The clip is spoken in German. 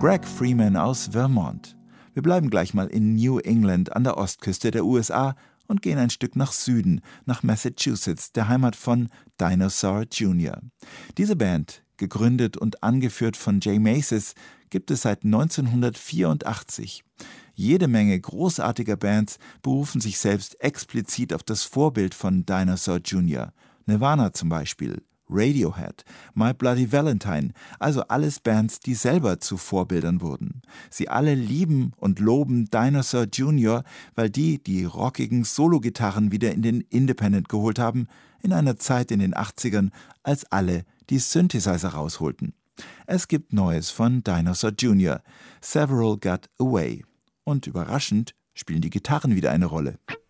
Greg Freeman aus Vermont. Wir bleiben gleich mal in New England an der Ostküste der USA und gehen ein Stück nach Süden, nach Massachusetts, der Heimat von Dinosaur Jr. Diese Band, gegründet und angeführt von Jay Macy's, gibt es seit 1984. Jede Menge großartiger Bands berufen sich selbst explizit auf das Vorbild von Dinosaur Jr. Nirvana zum Beispiel, Radiohead, My Bloody Valentine, also alles Bands, die selber zu Vorbildern wurden. Sie alle lieben und loben Dinosaur Jr., weil die rockigen Solo-Gitarren wieder in den Independent geholt haben, in einer Zeit in den 80ern, als alle die Synthesizer rausholten. Es gibt Neues von Dinosaur Jr., Several Got Away. Und überraschend spielen die Gitarren wieder eine Rolle.